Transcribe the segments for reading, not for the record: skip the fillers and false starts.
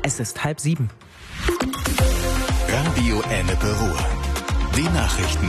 Es ist 6:30. Radio Ennepe Ruhr. Die Nachrichten.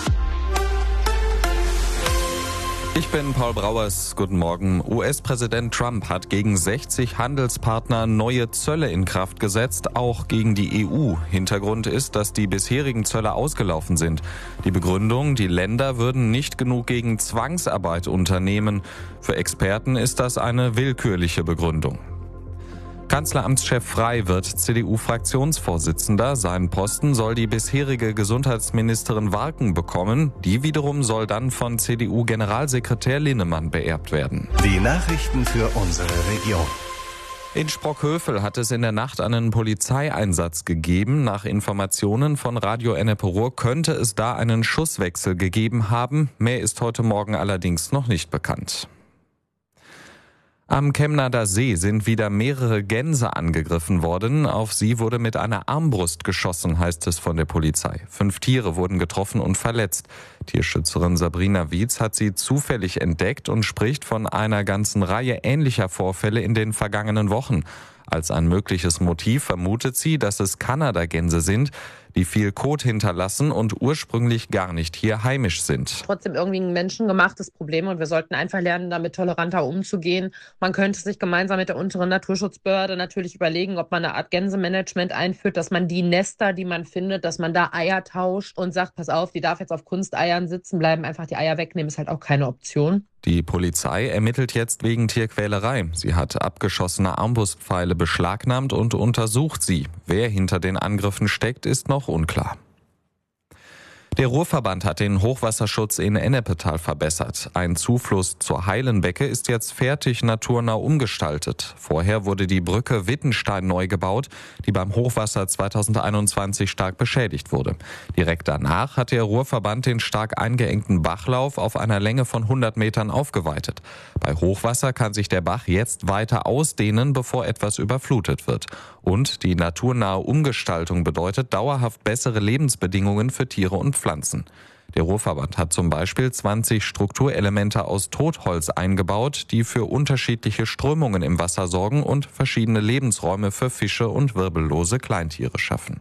Ich bin Paul Brauers. Guten Morgen. US-Präsident Trump hat gegen 60 Handelspartner neue Zölle in Kraft gesetzt, auch gegen die EU. Hintergrund ist, dass die bisherigen Zölle ausgelaufen sind. Die Begründung, die Länder würden nicht genug gegen Zwangsarbeit unternehmen. Für Experten ist das eine willkürliche Begründung. Kanzleramtschef Frey wird CDU-Fraktionsvorsitzender. Seinen Posten soll die bisherige Gesundheitsministerin Warken bekommen. Die wiederum soll dann von CDU-Generalsekretär Linnemann beerbt werden. Die Nachrichten für unsere Region. In Sprockhövel hat es in der Nacht einen Polizeieinsatz gegeben. Nach Informationen von Radio Ennepe Ruhr könnte es da einen Schusswechsel gegeben haben. Mehr ist heute Morgen allerdings noch nicht bekannt. Am Kemnader See sind wieder mehrere Gänse angegriffen worden. Auf sie wurde mit einer Armbrust geschossen, heißt es von der Polizei. 5 Tiere wurden getroffen und verletzt. Tierschützerin Sabrina Wietz hat sie zufällig entdeckt und spricht von einer ganzen Reihe ähnlicher Vorfälle in den vergangenen Wochen. Als ein mögliches Motiv vermutet sie, dass es Kanadagänse sind, die viel Kot hinterlassen und ursprünglich gar nicht hier heimisch sind. Trotzdem irgendwie ein menschengemachtes Problem und wir sollten einfach lernen, damit toleranter umzugehen. Man könnte sich gemeinsam mit der unteren Naturschutzbehörde natürlich überlegen, ob man eine Art Gänsemanagement einführt, dass man die Nester, die man findet, dass man da Eier tauscht und sagt, pass auf, die darf jetzt auf Kunsteiern sitzen bleiben, einfach die Eier wegnehmen, ist halt auch keine Option. Die Polizei ermittelt jetzt wegen Tierquälerei. Sie hat abgeschossene Armbrustpfeile beschlagnahmt und untersucht sie. Wer hinter den Angriffen steckt, ist noch unklar. Der Ruhrverband hat den Hochwasserschutz in Ennepetal verbessert. Ein Zufluss zur Heilenbecke ist jetzt fertig naturnah umgestaltet. Vorher wurde die Brücke Wittenstein neu gebaut, die beim Hochwasser 2021 stark beschädigt wurde. Direkt danach hat der Ruhrverband den stark eingeengten Bachlauf auf einer Länge von 100 Metern aufgeweitet. Bei Hochwasser kann sich der Bach jetzt weiter ausdehnen, bevor etwas überflutet wird. Und die naturnahe Umgestaltung bedeutet dauerhaft bessere Lebensbedingungen für Tiere und Pflanzen. Der Ruhrverband hat zum Beispiel 20 Strukturelemente aus Totholz eingebaut, die für unterschiedliche Strömungen im Wasser sorgen und verschiedene Lebensräume für Fische und wirbellose Kleintiere schaffen.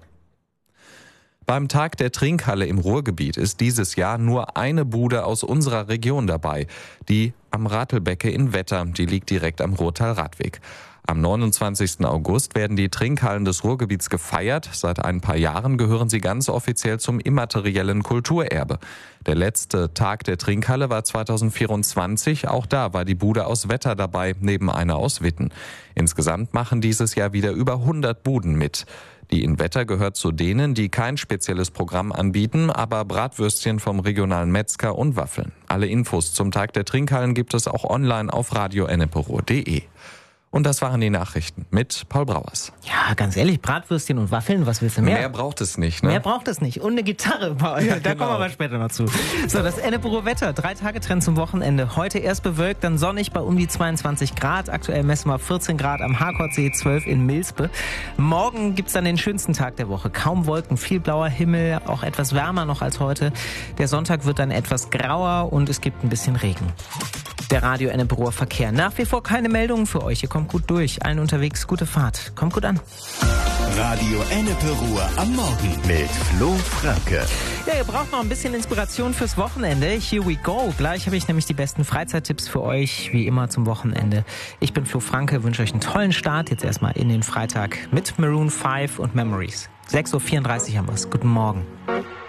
Beim Tag der Trinkhalle im Ruhrgebiet ist dieses Jahr nur eine Bude aus unserer Region dabei, die am Ratelbecke in Wetter, die liegt direkt am Ruhrtal-Radweg. Am 29. August werden die Trinkhallen des Ruhrgebiets gefeiert. Seit ein paar Jahren gehören sie ganz offiziell zum immateriellen Kulturerbe. Der letzte Tag der Trinkhalle war 2024. Auch da war die Bude aus Wetter dabei, neben einer aus Witten. Insgesamt machen dieses Jahr wieder über 100 Buden mit. Die in Wetter gehört zu denen, die kein spezielles Programm anbieten, aber Bratwürstchen vom regionalen Metzger und Waffeln. Alle Infos zum Tag der Trinkhallen gibt es auch online auf radioenneperuhr.de. Und das waren die Nachrichten mit Paul Brauers. Ja, ganz ehrlich, Bratwürstchen und Waffeln, was willst du mehr? Mehr braucht es nicht, ne? Mehr braucht es nicht. Und eine Gitarre, Paul. Ja, da kommen wir aber später noch zu. So, das Ennepe Ruhr Wetter. 3 Tage Trend zum Wochenende. Heute erst bewölkt, dann sonnig bei um die 22 Grad. Aktuell messen wir 14 Grad am Harkordsee, 12 in Milspe. Morgen gibt's dann den schönsten Tag der Woche. Kaum Wolken, viel blauer Himmel, auch etwas wärmer noch als heute. Der Sonntag wird dann etwas grauer und es gibt ein bisschen Regen. Der Radio Ennepe Ruhr Verkehr. Nach wie vor keine Meldungen für euch. Ihr kommt gut durch. Allen unterwegs gute Fahrt. Kommt gut an. Radio Ennepe Ruhr am Morgen mit Flo Franke. Ja, ihr braucht noch ein bisschen Inspiration fürs Wochenende. Here we go. Gleich habe ich nämlich die besten Freizeittipps für euch, wie immer zum Wochenende. Ich bin Flo Franke, wünsche euch einen tollen Start. Jetzt erstmal in den Freitag mit Maroon 5 und Memories. 6:34 Uhr haben wir es. Guten Morgen.